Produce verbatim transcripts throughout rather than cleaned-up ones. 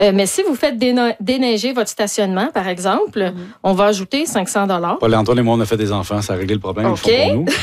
Euh, mais si vous faites déna- déneiger votre stationnement, par exemple, mm-hmm. on va ajouter cinq cents dollars. Paul-Antoine et moi, on a fait des enfants, ça a réglé le problème. OK. Ils font pour nous.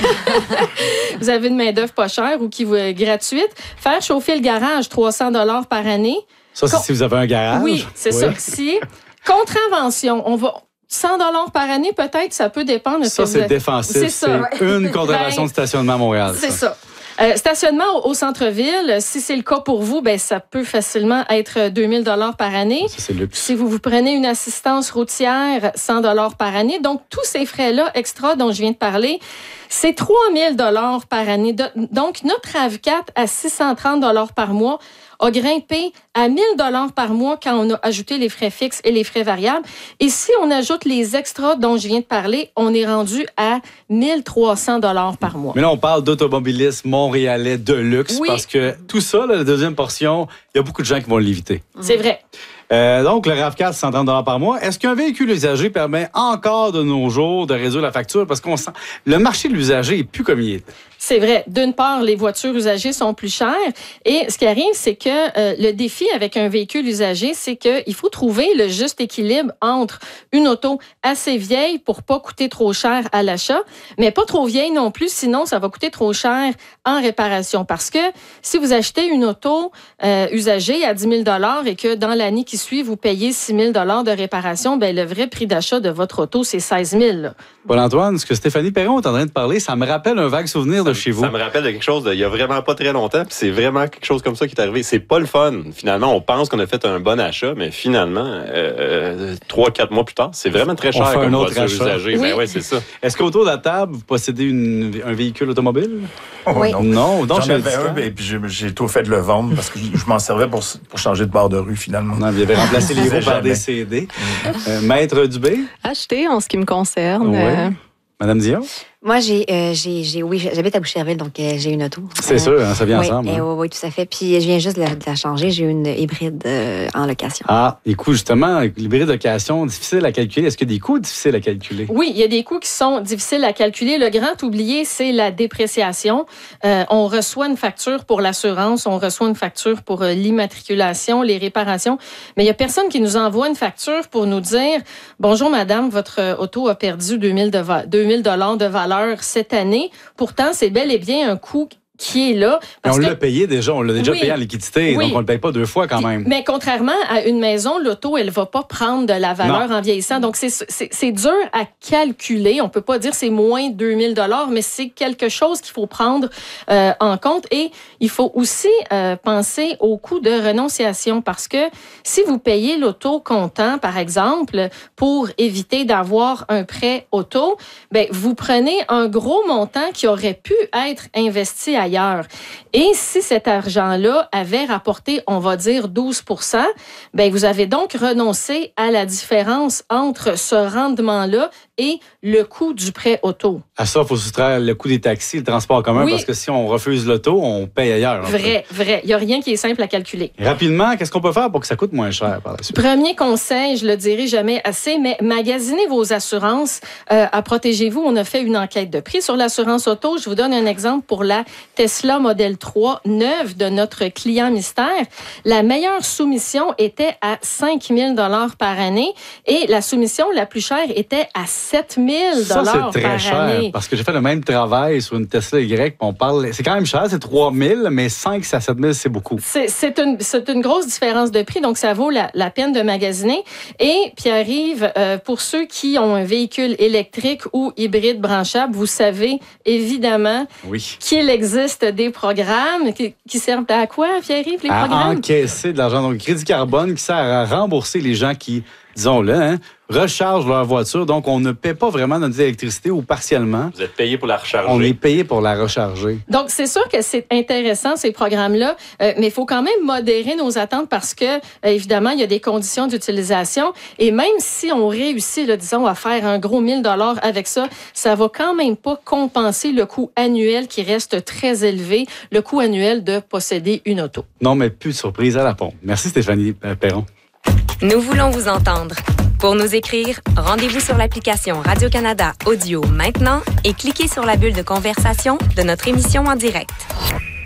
Vous avez une main-d'œuvre pas chère ou qui vous est gratuite. Faire chauffer le garage, trois cents dollars par année. Ça, c'est Con- si vous avez un garage. Oui, c'est oui. ça. Si, contravention, on va... cent dollars par année, peut-être, ça peut dépendre. Ça, c'est vous... défensif. C'est, c'est une contravention ben, de stationnement à Montréal. C'est ça. ça. Euh, stationnement au, au centre-ville, si c'est le cas pour vous, ben ça peut facilement être deux mille dollars par année. Ça, c'est luxe. Si vous vous prenez une assistance routière, cent dollars par année. Donc, tous ces frais-là extra dont je viens de parler, c'est trois mille dollars par année. Donc, notre A V quatre à six cent trente dollars par mois a grimpé à mille dollars par mois quand on a ajouté les frais fixes et les frais variables. Et si on ajoute les extras dont je viens de parler, on est rendu à mille trois cents dollars par mois. Mais là, on parle d'automobilisme montréalais de luxe oui. parce que tout ça, là, la deuxième portion, il y a beaucoup de gens qui vont l'éviter. C'est vrai. Euh, donc, le RAV quatre, cent trente dollars par mois. Est-ce qu'un véhicule usagé permet encore de nos jours de réduire la facture? Parce qu'on sent le marché de l'usager est plus comme il était. C'est vrai. D'une part, les voitures usagées sont plus chères. Et ce qui arrive, c'est que euh, le défi avec un véhicule usagé, c'est qu'il faut trouver le juste équilibre entre une auto assez vieille pour pas coûter trop cher à l'achat, mais pas trop vieille non plus, sinon ça va coûter trop cher en réparation. Parce que si vous achetez une auto euh, usagée à dix mille dollars et que dans l'année qui suit, vous payez six mille dollars de réparation, ben le vrai prix d'achat de votre auto, c'est seize mille. Paul-Antoine, ce que Stéphanie Perron est en train de parler, ça me rappelle un vague souvenir de chez vous. Ça me rappelle de quelque chose d'il y a vraiment pas très longtemps, puis c'est vraiment quelque chose comme ça qui est arrivé. C'est pas le fun. Finalement, on pense qu'on a fait un bon achat, mais finalement, euh, trois, quatre mois plus tard, c'est vraiment très cher comme voiture usagée. Oui. Ben ouais, c'est ça. Est-ce qu'autour de la table, vous possédez une, un véhicule automobile? Oh, oui. Non, non donc j'en avais un, et puis j'ai, j'ai tout fait de le vendre parce que je m'en servais pour, pour changer de bord de rue, finalement. Non, il avait remplacé les roues par des C D. euh, Maître Dubé? Acheté en ce qui me concerne. Oui. Euh... Madame Dion? Moi, j'ai, euh, j'ai, j'ai, oui, j'habite à Boucherville, donc euh, j'ai une auto. C'est euh, sûr, hein, ça vient oui, ensemble. Euh, hein. oui, oui, tout à fait. Puis je viens juste de la, de la changer. J'ai une hybride euh, en location. Ah, écoute, justement, l'hybride location, difficile à calculer. Est-ce qu'il y a des coûts difficiles à calculer? Oui, il y a des coûts qui sont difficiles à calculer. Le grand oublié, c'est la dépréciation. Euh, on reçoit une facture pour l'assurance, on reçoit une facture pour euh, l'immatriculation, les réparations, mais il y a personne qui nous envoie une facture pour nous dire « Bonjour, madame, votre euh, auto a perdu deux mille dollars de valeur cette année. » Pourtant, c'est bel et bien un coût qui est là. Parce on que... l'a payé déjà, on l'a déjà oui, payé en liquidité, oui. donc on ne le paye pas deux fois quand même. Mais contrairement à une maison, l'auto, elle ne va pas prendre de la valeur non. en vieillissant. Donc, c'est, c'est, c'est dur à calculer. On ne peut pas dire c'est moins deux mille dollars, mais c'est quelque chose qu'il faut prendre euh, en compte. Et il faut aussi euh, penser au coût de renonciation parce que si vous payez l'auto comptant, par exemple, pour éviter d'avoir un prêt auto, ben, vous prenez un gros montant qui aurait pu être investi à ailleurs. Et si cet argent-là avait rapporté, on va dire, douze pour cent, ben vous avez donc renoncé à la différence entre ce rendement-là et le coût du prêt auto. À ça, il faut soustraire le coût des taxis, le transport en commun, oui. parce que si on refuse l'auto, on paye ailleurs. Vrai, vrai. Il n'y a rien qui est simple à calculer. Et rapidement, qu'est-ce qu'on peut faire pour que ça coûte moins cher par la suite? Premier conseil, je le dirai jamais assez, mais magasinez vos assurances. Euh, à Protégez-vous, on a fait une enquête de prix sur l'assurance auto. Je vous donne un exemple pour la Tesla Model trois neuve de notre client mystère. La meilleure soumission était à cinq mille dollars par année et la soumission la plus chère était à sept mille dollars par année. Ça, c'est très cher, parce que j'ai fait le même travail sur une Tesla Y. On parle, c'est quand même cher, c'est trois mille, mais cinq à sept mille, c'est beaucoup. C'est, c'est, une, c'est une grosse différence de prix, donc ça vaut la, la peine de magasiner. Et Pierre-Yves, euh, pour ceux qui ont un véhicule électrique ou hybride branchable, vous savez évidemment oui. qu'il existe des programmes qui, qui servent à quoi, Pierre-Yves, les à programmes? Encaisser de l'argent. Donc, crédit carbone qui sert à rembourser les gens qui, disons-le, hein, rechargent leur voiture. Donc, on ne paie pas vraiment notre électricité ou partiellement. Vous êtes payé pour la recharger. On est payé pour la recharger. Donc, c'est sûr que c'est intéressant, ces programmes-là, euh, mais il faut quand même modérer nos attentes parce que, euh, évidemment, il y a des conditions d'utilisation. Et même si on réussit, là, disons, à faire un gros mille dollars avec ça, ça va quand même pas compenser le coût annuel qui reste très élevé, le coût annuel de posséder une auto. Non, mais plus de surprise à la pompe. Merci, Stéphanie Perron. Nous voulons vous entendre. Pour nous écrire, rendez-vous sur l'application Radio-Canada Audio maintenant et cliquez sur la bulle de conversation de notre émission en direct.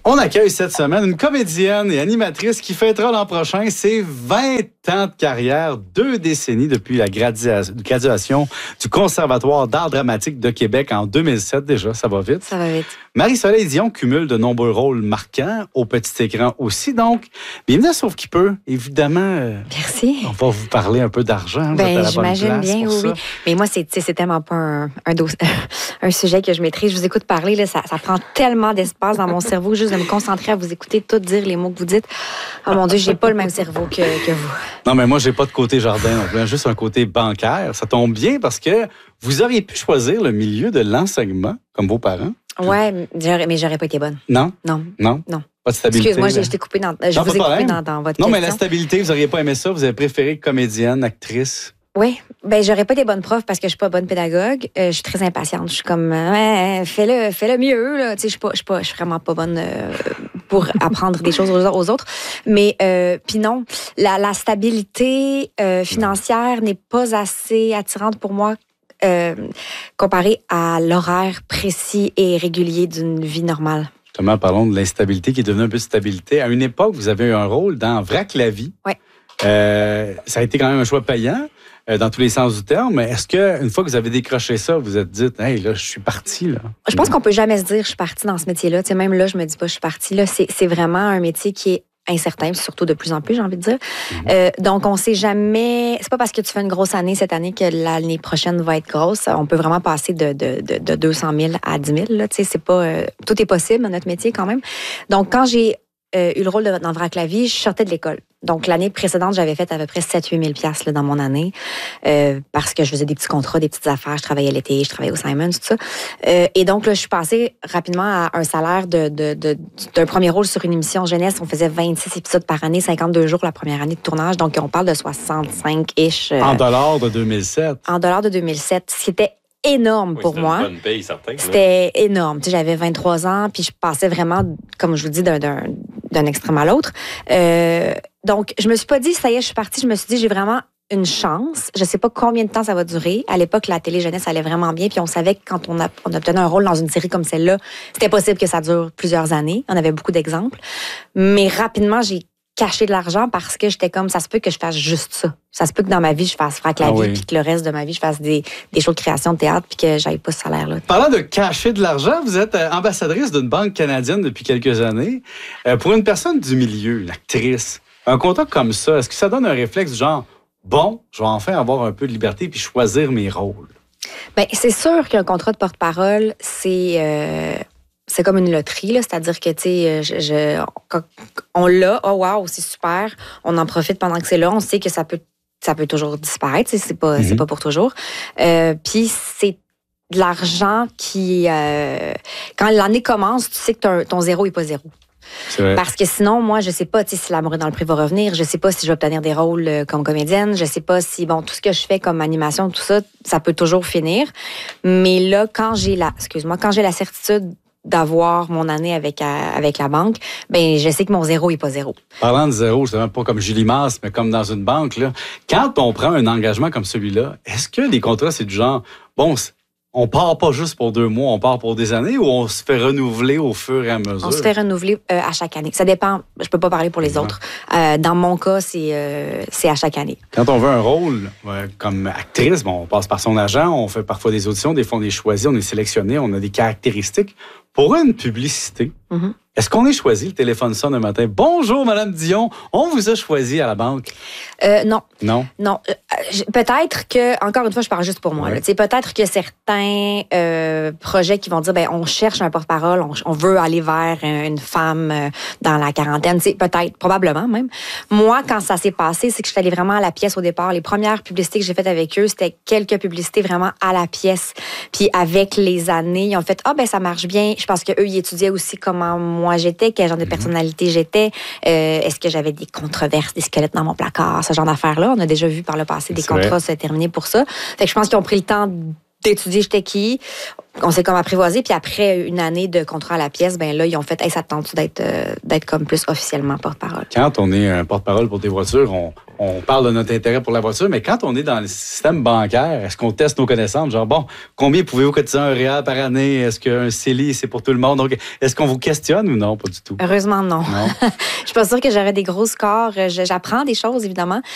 On accueille cette semaine une comédienne et animatrice qui fêtera l'an prochain ses vingt ans de carrière, deux décennies depuis la gradua- graduation du Conservatoire d'art dramatique de Québec en deux mille sept déjà, ça va vite. Ça va vite. Marie-Soleil Dion cumule de nombreux rôles marquants, au petit écran aussi donc. Bienvenue à Sauf qui peut. Évidemment, euh, Merci. on va vous parler un peu d'argent. Vous êtes à Ben, la bonne j'imagine place bien, pour oui, ça. oui. Mais moi, c'est, tu sais, c'est tellement pas un, un, dos- un sujet que je maîtrise. Je vous écoute parler, là, ça, ça prend tellement d'espace dans mon cerveau juste de me concentrer à vous écouter, tout dire les mots que vous dites. Oh mon Dieu, j'ai pas le même cerveau que, que vous. Non, mais moi, j'ai pas de côté jardin non plus, juste un côté bancaire. Ça tombe bien parce que vous auriez pu choisir le milieu de l'enseignement, comme vos parents. Ouais, j'aurais- mais j'aurais pas été bonne. Non? Non. Non? Non. Pas de stabilité. Excuse-moi, là. j'ai, je t'ai coupé dans, je Non, vous pas ai de coupé problème. dans, dans votre Non, question. mais la stabilité, vous n'auriez pas aimé ça. Vous avez préféré comédienne, actrice. Oui, ben j'aurais pas été bonne prof parce que je suis pas bonne pédagogue. Euh, je suis très impatiente. Je suis comme, euh, ouais, fais-le, fais-le mieux. Là. Tu sais, je suis pas, je suis pas, je suis vraiment pas bonne euh, pour apprendre des choses aux, aux autres. Mais euh, puis non, la, la stabilité euh, financière n'est pas assez attirante pour moi. Euh, comparé à l'horaire précis et régulier d'une vie normale. Justement, parlons de l'instabilité qui est devenue un peu de stabilité. À une époque, vous avez eu un rôle dans Vrac la vie. Oui. Euh, ça a été quand même un choix payant, euh, dans tous les sens du terme. Mais est-ce qu'une fois que vous avez décroché ça, vous vous êtes dit, hey, là, je suis parti, là? Je pense qu'on peut jamais se dire, je suis partie dans ce métier-là. Tu sais, même là, je me dis pas, je suis partie. Là, c'est, c'est vraiment un métier qui est incertain, surtout de plus en plus, j'ai envie de dire. Mm-hmm. Euh, donc, on sait jamais... C'est pas parce que tu fais une grosse année cette année que l'année prochaine va être grosse. On peut vraiment passer de, de, de, de deux cent mille à dix mille. Là. Tu sais, c'est pas... Euh, tout est possible dans notre métier, quand même. Donc, quand j'ai euh, eu le rôle de, dans Vrac la vie, je sortais de l'école. Donc, l'année précédente, j'avais fait à peu près sept à huit mille piastres là, dans mon année euh, parce que je faisais des petits contrats, des petites affaires. Je travaillais l'été, je travaillais au Simons, tout ça. Euh, et donc, là, je suis passée rapidement à un salaire de, de, de, d'un premier rôle sur une émission jeunesse. On faisait vingt-six épisodes par année, cinquante-deux jours la première année de tournage. Donc, on parle de soixante-cinq-ish. Euh, en dollars de deux mille sept. En dollars de deux mille sept, ce qui était énorme Oui, pour c'était moi. Une bonne paye, certain. C'était énorme. Tu sais, j'avais vingt-trois ans, puis je passais vraiment, comme je vous dis, d'un, d'un, d'un extrême à l'autre. Euh, donc, je me suis pas dit, ça y est, je suis partie. Je me suis dit, j'ai vraiment une chance. Je sais pas combien de temps ça va durer. À l'époque, la télé jeunesse allait vraiment bien, puis on savait que quand on, a, on obtenait un rôle dans une série comme celle-là, c'était possible que ça dure plusieurs années. On avait beaucoup d'exemples. Mais rapidement, j'ai caché de l'argent parce que j'étais comme, ça se peut que je fasse juste ça. Ça se peut que dans ma vie, je fasse Vrac la Ah vie, oui. puis que le reste de ma vie, je fasse des, des shows de création de théâtre, puis que j'aille pas ce salaire-là. Parlant de cacher de l'argent, vous êtes euh, ambassadrice d'une banque canadienne depuis quelques années. Euh, pour une personne du milieu, une actrice, un contrat comme ça, est-ce que ça donne un réflexe du genre, bon, je vais enfin avoir un peu de liberté puis choisir mes rôles? Bien, c'est sûr qu'un contrat de porte-parole, c'est... Euh, c'est comme une loterie, là, c'est-à-dire que, tu sais, je, je, quand on l'a, oh wow, c'est super, on en profite pendant que c'est là, on sait que ça peut, ça peut toujours disparaître, c'est pas, mm-hmm. c'est pas pour toujours. Euh, Puis c'est de l'argent qui, euh, quand l'année commence, tu sais que ton, ton zéro est pas zéro. C'est vrai. Parce que sinon, moi, je sais pas si L'amour est dans le prix va revenir, je sais pas si je vais obtenir des rôles comme comédienne, je sais pas si, bon, tout ce que je fais comme animation, tout ça, ça peut toujours finir. Mais là, quand j'ai la, excuse-moi, quand j'ai la certitude d'avoir mon année avec, avec la banque, ben je sais que mon zéro n'est pas zéro. Parlant de zéro, justement, pas comme Julie Masse, mais comme dans une banque, là, quand on prend un engagement comme celui-là, est-ce que les contrats, c'est du genre, bon, on part pas juste pour deux mois, on part pour des années ou on se fait renouveler au fur et à mesure? On se fait renouveler euh, à chaque année. Ça dépend, je peux pas parler pour les Ouais. autres. Euh, dans mon cas, c'est, euh, c'est à chaque année. Quand on veut un rôle ouais, comme actrice, bon, on passe par son agent, on fait parfois des auditions, des fois on est choisi, on est sélectionné, on a des caractéristiques. Pour une publicité, Mm-hmm. est-ce qu'on est choisi, le téléphone sonne un matin, bonjour Madame Dion, on vous a choisi à la banque? Euh, non. Non? Non, euh, je- peut-être que, encore une fois, je parle juste pour moi. Ouais. Là, tu sais, peut-être que certains euh, projets qui vont dire, ben, on cherche un porte-parole, on, on veut aller vers une femme euh, dans la quarantaine. C'est peut-être, probablement même. Moi, quand ça s'est passé, c'est que je suis allée vraiment à la pièce au départ. Les premières publicités que j'ai faites avec eux, c'était quelques publicités vraiment à la pièce. Puis avec les années, ils ont fait, ah ben ça marche bien. Je pense qu'eux, ils étudiaient aussi comment moi j'étais, quel genre de personnalité j'étais. Euh, est-ce que j'avais des controverses, des squelettes dans mon placard, ce genre d'affaires-là. On a déjà vu par le passé des C'est vrai. contrats se terminer pour ça. Fait que je pense qu'ils ont pris le temps étudié j'étais qui. On s'est comme apprivoisé, puis après une année de contrat à la pièce, ben là, ils ont fait hey, ça te tente-tu d'être, euh, d'être comme plus officiellement porte-parole? Quand on est un porte-parole pour des voitures, on, on parle de notre intérêt pour la voiture, mais quand on est dans le système bancaire, est-ce qu'on teste nos connaissances? Genre, bon, combien pouvez-vous cotiser un R E E R par année? Est-ce qu'un C E L I, c'est pour tout le monde? Donc, est-ce qu'on vous questionne ou non? Pas du tout. Heureusement, non. non. Je suis pas sûre que j'aurais des gros scores. Je- J'apprends des choses, évidemment,